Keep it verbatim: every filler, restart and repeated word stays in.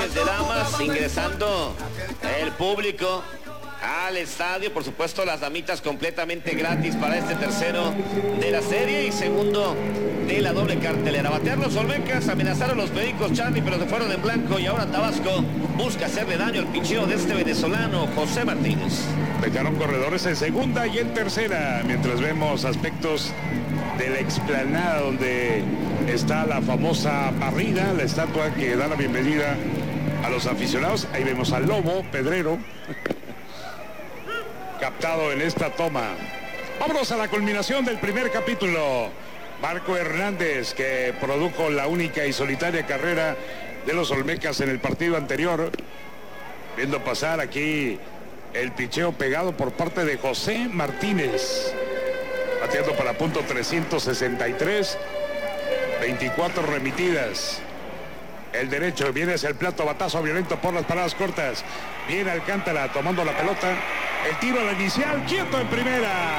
millones de damas ingresando el público al estadio. Por supuesto, las damitas completamente gratis para este tercero de la serie y segundo de la doble cartelera. Batear los Olmecas, amenazaron los Pericos, Charlie, pero se fueron en blanco y ahora Tabasco busca hacerle daño al picheo de este venezolano, José Martínez. Dejaron corredores en segunda y en tercera, mientras vemos aspectos de la explanada donde está la famosa barrida, la estatua que da la bienvenida a los aficionados. Ahí vemos al Lobo Pedrero captado en esta toma. Vámonos a la culminación del primer capítulo. Marco Hernández, que produjo la única y solitaria carrera de los Olmecas en el partido anterior, viendo pasar aquí el picheo pegado por parte de José Martínez, bateando para punto trescientos sesenta y tres, veinticuatro remitidas. El derecho viene hacia el plato, batazo violento por las paradas cortas. Viene Alcántara tomando la pelota. El tiro a la inicial, quieto en primera.